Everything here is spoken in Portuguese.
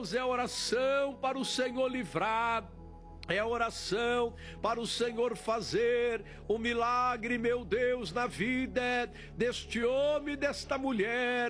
Deus, é oração para o Senhor livrar, é oração para o Senhor fazer um milagre, meu Deus, na vida deste homem e desta mulher,